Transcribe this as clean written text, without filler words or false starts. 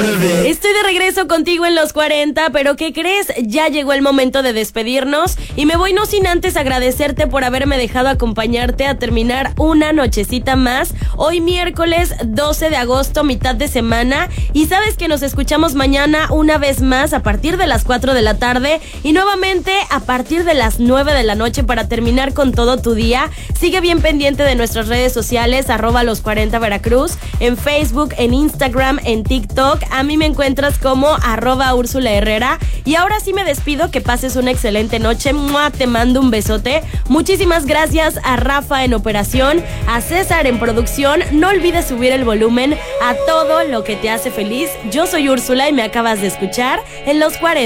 Estoy de regreso contigo en los 40, pero ¿qué crees? Ya llegó el momento de despedirnos y me voy no sin antes agradecerte por haberme dejado acompañarte a terminar una nochecita más. Hoy miércoles 12 de agosto, mitad de semana, y sabes que nos escuchamos mañana una vez más a partir de las 4 de la tarde y nuevamente a partir de las 9 de la noche para terminar con todo tu día. Sigue bien pendiente de nuestras redes sociales, @los40 Veracruz, en Facebook, en Instagram, en TikTok. A mí me encuentras como @Úrsula Herrera. Y ahora sí me despido, que pases una excelente noche. ¡Mua! Te mando un besote. Muchísimas gracias a Rafa en operación, a César en producción. No olvides subir el volumen a todo lo que te hace feliz. Yo soy Úrsula y me acabas de escuchar en los 40.